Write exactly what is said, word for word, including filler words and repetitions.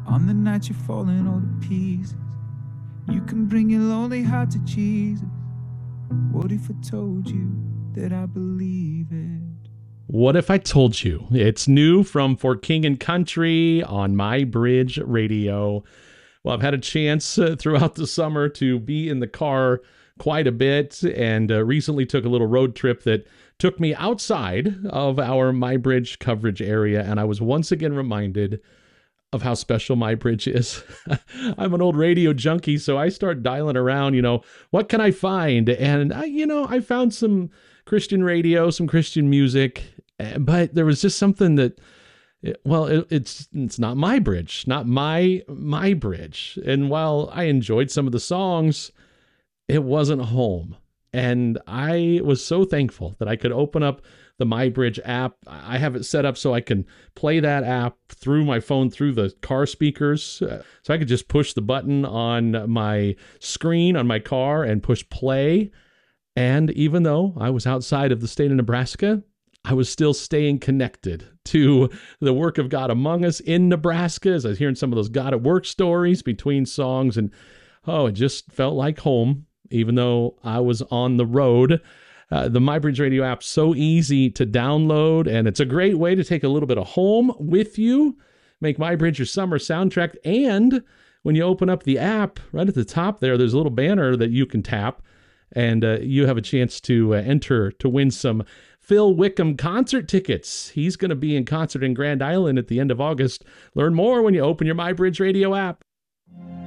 On the night you're falling all to pieces, you can bring your lonely heart to Jesus. What if I told you that I believe it? What If I Told You? It's new from For King and Country on My Bridge Radio. Well, I've had a chance uh, throughout the summer to be in the car quite a bit, and uh, recently took a little road trip that took me outside of our My Bridge coverage area, and I was once again reminded of how special My Bridge is. I'm an old radio junkie, so I start dialing around, you know, what can I find? And, I, you know, I found some Christian radio, some Christian music, but there was just something that, well, it, it's it's not My Bridge, not my my bridge. And while I enjoyed some of the songs, it wasn't home. And I was so thankful that I could open up the My Bridge app. I have it set up so I can play that app through my phone, through the car speakers. Uh, so I could just push the button on my screen on my car and push play. And even though I was outside of the state of Nebraska, I was still staying connected to the work of God among us in Nebraska, as I was hearing some of those God at Work stories between songs. And oh, it just felt like home, even though I was on the road. Uh, the My Bridge Radio app, so easy to download, and it's a great way to take a little bit of home with you, make My Bridge your summer soundtrack. And when you open up the app, right at the top there, there's a little banner that you can tap, and uh, you have a chance to uh, enter to win some Phil Wickham concert tickets. He's going to be in concert in Grand Island at the end of August. Learn more when you open your My Bridge Radio app.